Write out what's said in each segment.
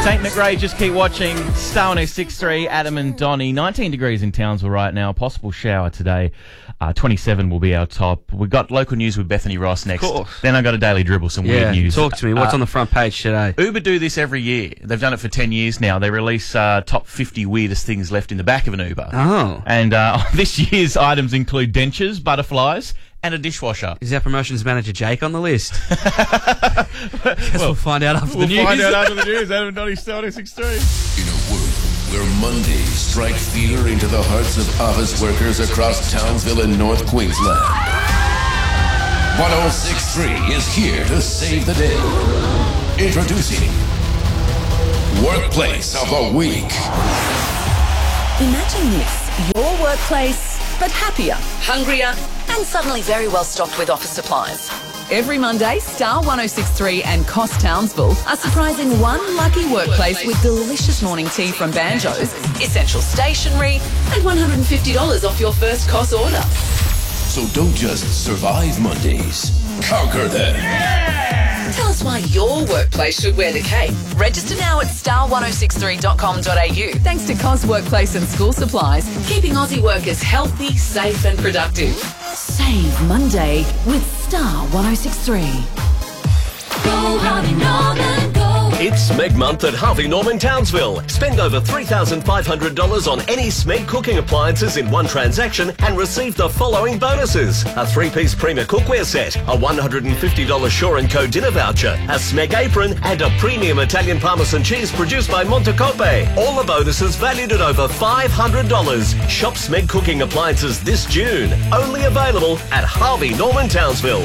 St. McRae, just keep watching. Star 106.3, Adam and Donnie. 19 degrees in Townsville right now. Possible shower today. 27 will be our top. We've got local news with Bethany Ross next. Of course. Then I've got a daily dribble, some weird news. Talk to me. What's on the front page today? Uber do this every year. They've done it for 10 years now. They release top 50 weirdest things left in the back of an Uber. Oh. And this year's items include dentures, butterflies, and a dishwasher. Is our promotions manager Jake on the list? Guess we'll find out after the news. We'll find out after the news. Adam and Donnie, Star 106.3. In a world where Mondays strike fear into the hearts of office workers across Townsville and North Queensland, 106.3 is here to save the day. Introducing Workplace of the Week. Imagine this, your workplace, but happier, hungrier, and suddenly very well stocked with office supplies. Every Monday, Star 106.3 and Cost Townsville are surprising one lucky workplace with delicious morning tea from Banjo's, essential stationery, and $150 off your first Cost order. So don't just survive Mondays, conquer them. Tell us why your workplace should wear the cape. Register now at star1063.com.au. Thanks to Cos Workplace and School Supplies, keeping Aussie workers healthy, safe and productive. Save Monday with Star 106.3. Go Harvey Norman, go. It's Smeg Month at Harvey Norman Townsville. Spend over $3,500 on any Smeg cooking appliances in one transaction and receive the following bonuses: a 3-piece Prima cookware set, a $150 Shore & Co dinner voucher, a Smeg apron, and a premium Italian Parmesan cheese produced by Montecope. All the bonuses valued at over $500. Shop Smeg cooking appliances this June. Only available at Harvey Norman Townsville.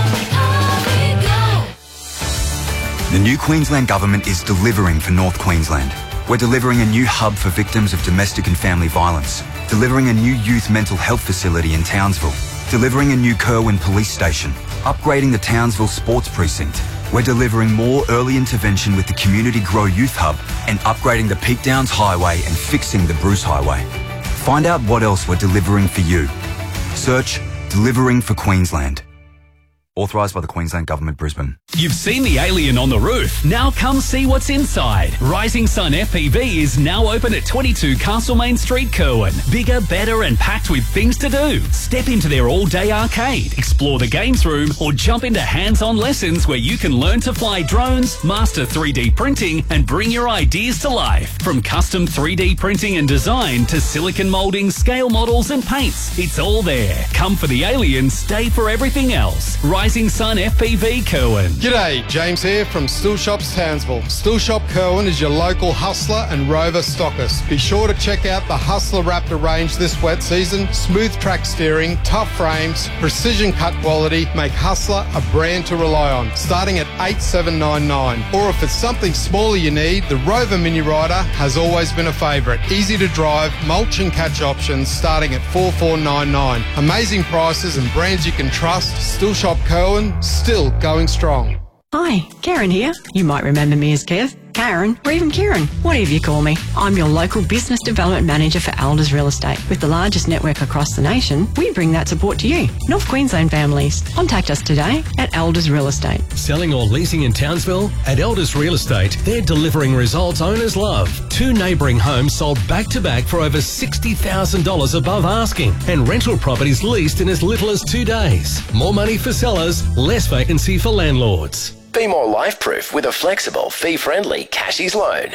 The new Queensland Government is delivering for North Queensland. We're delivering a new hub for victims of domestic and family violence, delivering a new youth mental health facility in Townsville, delivering a new Kerwin police station, upgrading the Townsville Sports Precinct. We're delivering more early intervention with the Community Grow Youth Hub and upgrading the Peak Downs Highway and fixing the Bruce Highway. Find out what else we're delivering for you. Search Delivering for Queensland. Authorised by the Queensland Government, Brisbane. You've seen the alien on the roof. Now come see what's inside. Rising Sun FPV is now open at 22 Castlemaine Street, Kerwin. Bigger, better and packed with things to do. Step into their all-day arcade, explore the games room or jump into hands-on lessons where you can learn to fly drones, master 3D printing and bring your ideas to life. From custom 3D printing and design to silicon moulding, scale models and paints, it's all there. Come for the alien, stay for everything else. Rising Sun FPV Kerwin. G'day, James here from Still Shops Townsville. Still Shop Kerwin is your local Hustler and Rover stockist. Be sure to check out the Hustler Raptor range this wet season. Smooth track steering, tough frames, precision cut quality make Hustler a brand to rely on, starting at $8,799. Or if it's something smaller you need, the Rover Mini Rider has always been a favourite. Easy to drive, mulch and catch options starting at $4,499. Amazing prices and brands you can trust. Still Shop Kerwin, still going strong. Hi, Karen here. You might remember me as Kev, Karen, or even Kieran, whatever you call me. I'm your local business development manager for Elders Real Estate. With the largest network across the nation, we bring that support to you, North Queensland families. Contact us today at Elders Real Estate. Selling or leasing in Townsville? At Elders Real Estate, they're delivering results owners love. 2 neighbouring homes sold back-to-back for over $60,000 above asking, and rental properties leased in as little as 2 days. More money for sellers, less vacancy for landlords. Be more life-proof with a flexible, fee-friendly Cashies loan.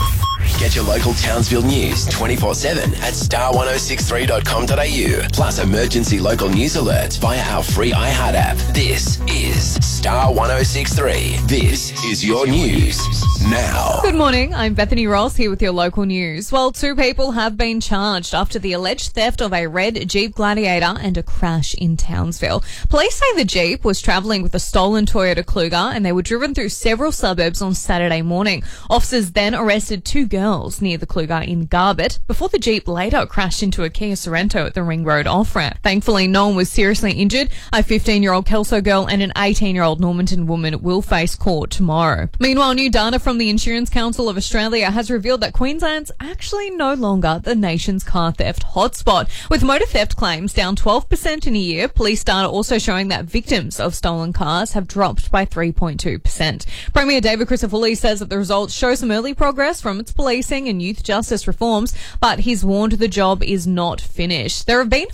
Get your local Townsville news 24/7 at star1063.com.au. Plus emergency local news alerts via our free iHeart app. This is Star 106.3. This is your news now. Good morning, I'm Bethany Ross here with your local news. Well, 2 people have been charged after the alleged theft of a red Jeep Gladiator and a crash in Townsville. Police say the Jeep was travelling with a stolen Toyota Kluger and they were driven through several suburbs on Saturday morning. Officers then arrested 2 girls near the Kluger in Garbett before the Jeep later crashed into a Kia Sorento at the Ring Road off-ramp. Thankfully, no one was seriously injured. A 15-year-old Kelso girl and an 18-year-old Normanton woman will face court tomorrow. Meanwhile, new data from from the Insurance Council of Australia has revealed that Queensland's actually no longer the nation's car theft hotspot. With motor theft claims down 12% in a year, police data also showing that victims of stolen cars have dropped by 3.2%. Premier David Crisafulli says that the results show some early progress from its policing and youth justice reforms, but he's warned the job is not finished. There have been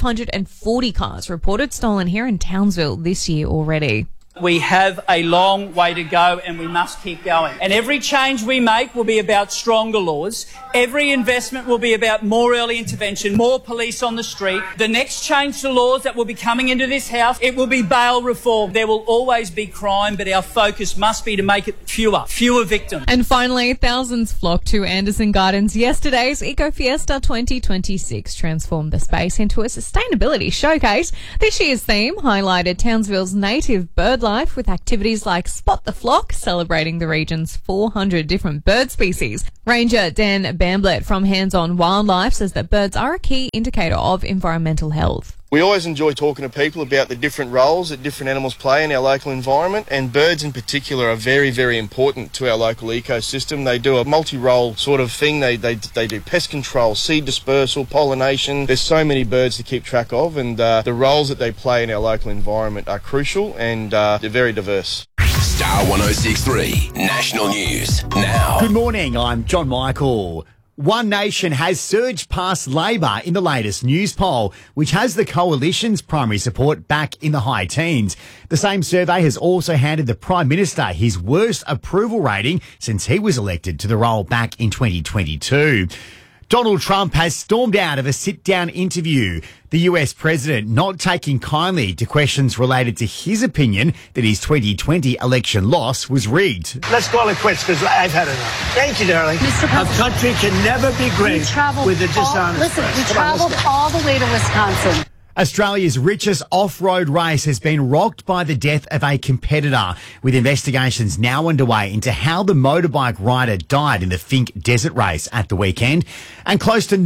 540 cars reported stolen here in Townsville this year already. We have a long way to go and we must keep going. And every change we make will be about stronger laws. Every investment will be about more early intervention, more police on the street. The next change to laws that will be coming into this house, it will be bail reform. There will always be crime, but our focus must be to make it fewer victims. And finally, thousands flocked to Anderson Gardens. Yesterday's Eco Fiesta 2026 transformed the space into a sustainability showcase. This year's theme highlighted Townsville's native bird life with activities like Spot the Flock, celebrating the region's 400 different bird species. Ranger Dan Bamblett from Hands On Wildlife says that birds are a key indicator of environmental health. We always enjoy talking to people about the different roles that different animals play in our local environment, and birds in particular are very, very important to our local ecosystem. They do a multi-role sort of thing. They do pest control, seed dispersal, pollination. There's so many birds to keep track of, and the roles that they play in our local environment are crucial, and they're very diverse. Star 106.3 National News now. Good morning, I'm John Michael. One Nation has surged past Labor in the latest news poll, which has the coalition's primary support back in the high teens. The same survey has also handed the Prime Minister his worst approval rating since he was elected to the role back in 2022. Donald Trump has stormed out of a sit-down interview, the US president not taking kindly to questions related to his opinion that his 2020 election loss was rigged. Let's call it quits because I've had enough. Thank you, darling. A country can never be great with a dishonest press. We traveled all the way to Wisconsin. Australia's richest off-road race has been rocked by the death of a competitor, with investigations now underway into how the motorbike rider died in the Finke Desert Race at the weekend. And close to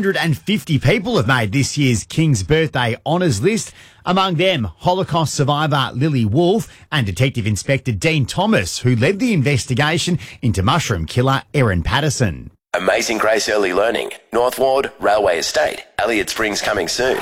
950 people have made this year's King's Birthday honours list. Among them, Holocaust survivor Lily Wolfe and Detective Inspector Dean Thomas, who led the investigation into mushroom killer Erin Patterson. Amazing Grace Early Learning, North Ward, Railway Estate, Elliott Springs coming soon.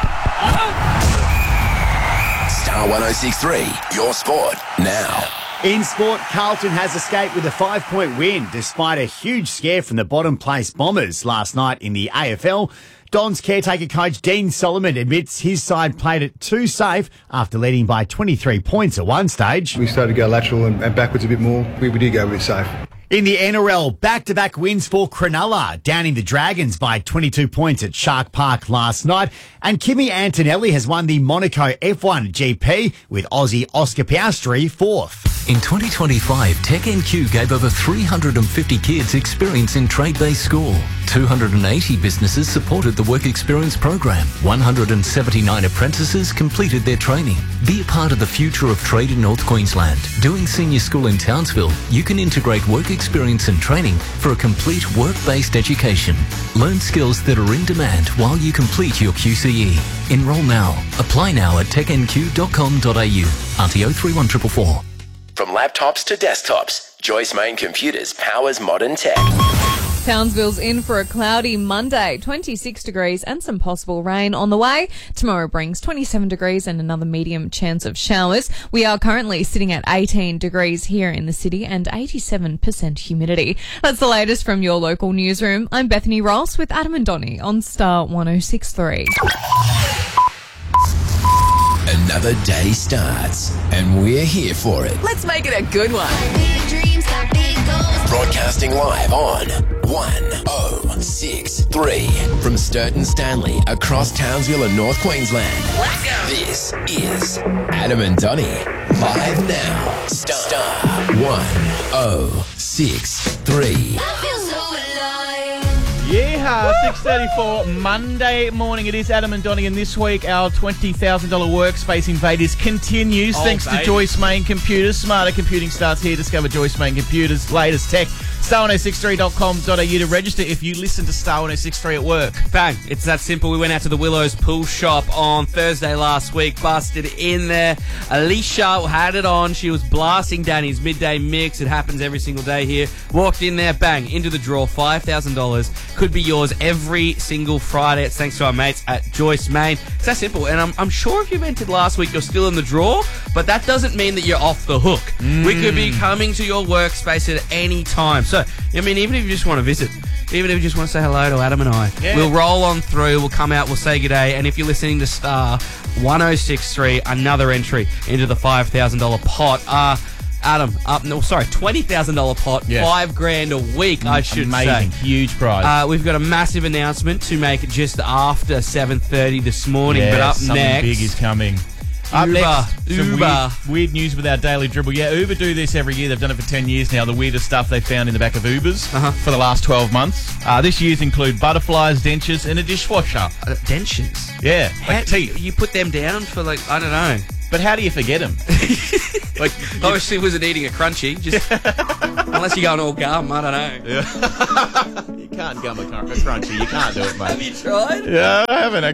Star 106.3, your sport now. In sport, Carlton has escaped with a 5-point win despite a huge scare from the bottom place Bombers last night in the AFL. Don's caretaker coach Dean Solomon admits his side played it too safe after leading by 23 points at one stage. We started to go lateral and backwards a bit more. We did go a bit safe. In the NRL, back-to-back wins for Cronulla, downing the Dragons by 22 points at Shark Park last night. And Kimi Antonelli has won the Monaco F1 GP with Aussie Oscar Piastri fourth. In 2025, TechNQ gave over 350 kids experience in trade-based school. 280 businesses supported the Work Experience program. 179 apprentices completed their training. Be a part of the future of trade in North Queensland. Doing senior school in Townsville, you can integrate work experience and training for a complete work-based education. Learn skills that are in demand while you complete your QCE. Enroll now. Apply now at technq.com.au. RTO 31444. From laptops to desktops, Joyce Main Computers powers modern tech. Townsville's in for a cloudy Monday, 26 degrees and some possible rain on the way. Tomorrow brings 27 degrees and another medium chance of showers. We are currently sitting at 18 degrees here in the city and 87% humidity. That's the latest from your local newsroom. I'm Bethany Ross with Adam and Donnie on Star 106.3. Another day starts, and we're here for it. Let's make it a good one. Broadcasting live on 1063 from Sturton Stanley across Townsville and North Queensland. Let's go. This is Adam and Donnie live now. Star 1063. Yeah. 6:34 Monday morning. It is Adam and Donnie, and this week our $20,000 workspace invaders continues thanks to Joyce Main Computers. Smarter computing starts here. Discover Joyce Main Computers' latest tech. Star1063.com.au to register if you listen to Star 1063 at work. Bang. It's that simple. We went out to the Willows Pool Shop on Thursday last week, busted in there. Alicia had it on. She was blasting Danny's midday mix. It happens every single day here. Walked in there, bang, into the draw. $5,000 could be yours every single Friday. It's thanks to our mates at Joyce Main. It's that simple. And I'm sure if you've entered last week, you're still in the draw, but that doesn't mean that you're off the hook. We could be coming to your workspace at any time. So, I mean, even if you just want to visit, even if you just want to say hello to Adam and I, we'll roll on through, we'll come out, we'll say good day, and if you're listening to Star 1063, another entry into the $5,000 pot. Adam, $20,000 pot, $5,000 a week, I should say. Amazing, huge prize. We've got a massive announcement to make just after 7:30 this morning, but up something next, big is coming. Up next, some weird news with our daily dribble. Yeah, Uber do this every year. They've done it for 10 years now. The weirdest stuff they found in the back of Ubers for the last 12 months. This year's include butterflies, dentures, and a dishwasher. Dentures? Yeah, like teeth. You put them down for, like, I don't know. But how do you forget them? Like, obviously wasn't eating a crunchy, just unless you're going all gum, I don't know. You can't gum a crunchy. You can't do it, mate. Have you tried? Yeah, I haven't actually.